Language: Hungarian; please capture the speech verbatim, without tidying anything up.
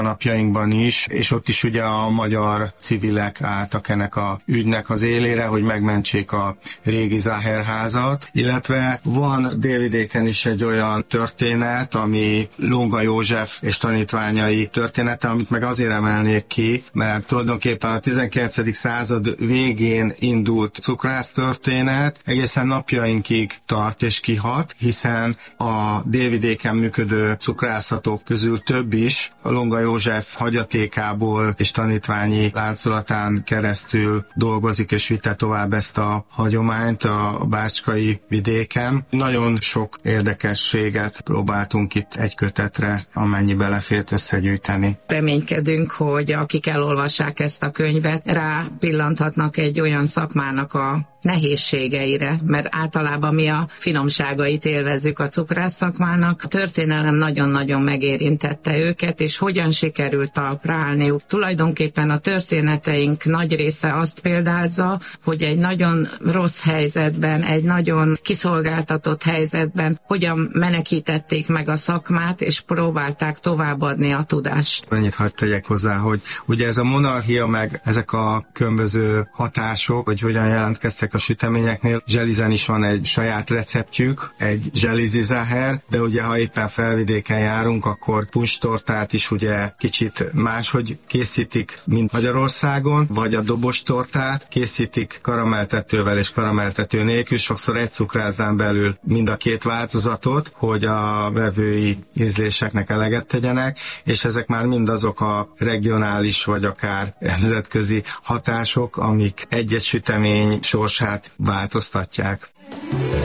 a napjainkban is, és ott is ugye a magyar civilek álltak ennek a ügynek az élére, hogy megmentsék a régi Záherházat, illetve van délvidéken is egy olyan történet, ami Lunga József és tanítványai története, amit meg azért emelnék ki, mert tulajdonképpen a tizenkilencedik század végén indult cukrász történet, egészen napjainkig tart és kihat, hiszen a délvidéken működő cukrászatok közül több is a Lunga József hagyatékából és tanítványi láncolatán keresztül dolgozik és vitte tovább ezt a hagyományt a bácskai vidéken. Nagyon sok érdekességet próbáltunk itt egy kötetre, amennyi belefért, összegyűjteni. Reménykedünk, hogy akik elolvassák ezt a könyvet, rá pillanthatnak egy olyan szakmának a nehézségeire, mert általában mi a finomságait élvezzük a cukrász szakmának. A történelem nagyon-nagyon megérintette őket, és hogyan sikerült talpra állniuk. Tulajdonképpen a történeteink nagy része azt példázza, hogy egy nagyon rossz helyzetben, egy nagyon kiszolgáltatott helyzetben hogyan menekítették meg a szakmát, és próbálták továbbadni a tudást. Annyit hadd tegyek hozzá, hogy ugye ez a monarchia, meg ezek a különböző hatások, hogy hogyan jelentkeztek a süteményeknél. Zselizen is van egy saját receptjük, egy zselizi záher, de ugye ha éppen felvidéken járunk, akkor puncstortát is ugye kicsit máshogy készítik, mint Magyarországon, vagy a dobostortát készítik karameltetővel és karameltető nélkül, sokszor egy cukrászán belül mind a két változatot, hogy a vevői ízléseknek eleget tegyenek, és ezek már mind azok a regionális vagy akár nemzetközi hatások, amik egy-egy sütemény sorsát változtatják.